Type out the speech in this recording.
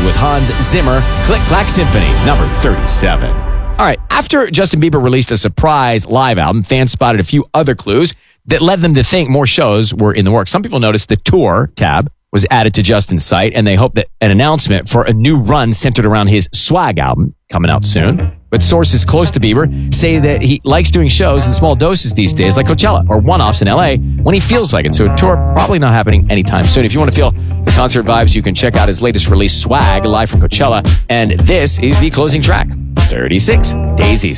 with Hans Zimmer, Click Clack Symphony, number 37. All right, after Justin Bieber released a surprise live album, fans spotted a few other clues that led them to think more shows were in the works. Some people noticed the tour tab was added to Justin's site, and they hope that an announcement for a new run centered around his Swag album coming out soon. But sources close to Bieber say that he likes doing shows in small doses these days, like Coachella or one-offs in LA, when he feels like it. So a tour probably not happening anytime soon. If you want to feel the concert vibes, you can check out his latest release, Swag, live from Coachella. And this is the closing track, 36, Daisies.